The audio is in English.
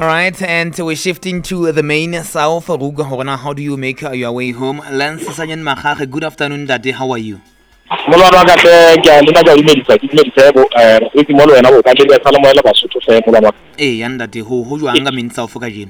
All right, and we're shifting to the main south. How do you make your way home? Lance Sanyan Mahare, good afternoon, Daddy. How are you? And that who you anger means South African.